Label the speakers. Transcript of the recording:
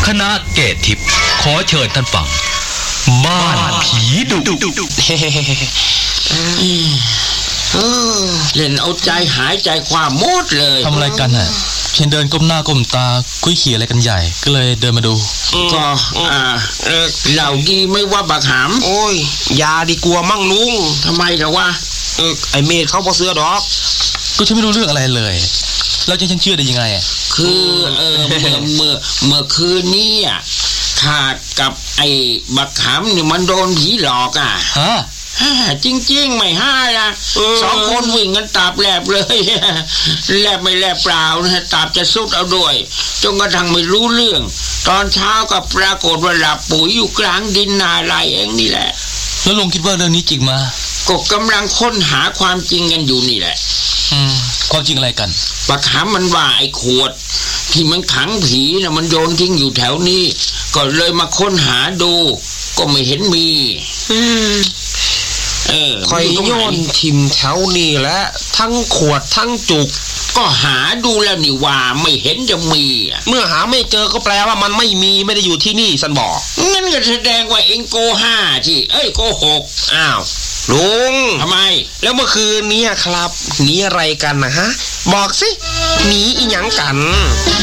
Speaker 1: คณะเกตทิพย์ขอเชิญท่านฟังบ้านผีดุ
Speaker 2: เล่นเอาใจหายใจความหมดเลย
Speaker 3: ทำอะไรกันน่ะเช่นเดินก้มหน้าก้มตาคุยเขี่ยอะไรกันใหญ่ก็เลยเดินมาดู
Speaker 2: ก็เหล่ากี้ไม่ว่าบักหาม
Speaker 4: โอ้ยยาดีกลัวมั่งลุง
Speaker 2: ทำไมล่ะวะ
Speaker 4: ไอเมธเขาพอเสื้อดอก
Speaker 3: ก็ฉันไม่รู้เรื่องอะไรเลยแล้วฉันเชื่อได้ยังไงอ่ะ
Speaker 2: คือเมื่อคืนนี้อ่ะขาดกับไอ้บักหามเนี่ยมันโดนผีหลอกอ่ะ
Speaker 3: ฮะ
Speaker 2: จริงๆไม่ห้าละสองคนวิ่งกันตาบแลบเลยแลบไม่แลบเปล่านะตาบจะสุดเอาด้วยจนกระทั่งไม่รู้เรื่องตอนเช้าก็ปรากฏว่าหลับปุ๋ยอยู่กลางดินนาไรเองนี่แหละ
Speaker 3: แล้วลุงคิดว่าเรื่องนี้จริงมา
Speaker 2: ก็กำลังค้นหาความจริงกันอยู่นี่แหละ
Speaker 3: ความจริงอะไรกัน
Speaker 2: บักหามมันว่าไอ้ขวดที่มันขังผีนะมันโยนทิ้งอยู่แถวนี้ก็เลยมาค้นหาดูก็ไม่เห็นมี
Speaker 4: คอยโยนทิมแถวนี้แหละทั้งขวดทั้งจุก
Speaker 2: ก็หาดูแล้วนี่ว่าไม่เห็นจะมี
Speaker 4: เมื่อหาไม่เจอก็แปลว่ามันไม่มีไม่ได้อยู่ที่นี่สันบอก
Speaker 2: งั้นก็แสดงว่าเองโกห้าที่โกหก
Speaker 4: อ้าวลุง
Speaker 2: ทำไม
Speaker 4: แล้วเมื่อคืนนี้ครับหนีอะไรกันนะฮะบอกสิหนีอีหยังกัน